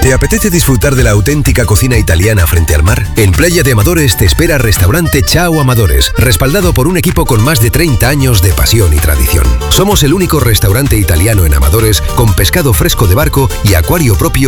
¿Te apetece disfrutar de la auténtica cocina italiana frente al mar? En Playa de Amadores te espera Restaurante Ciao Amadores, respaldado por un equipo con más de 30 años de pasión y tradición. Somos el único restaurante italiano en Amadores con pescado fresco de barco y acuario propio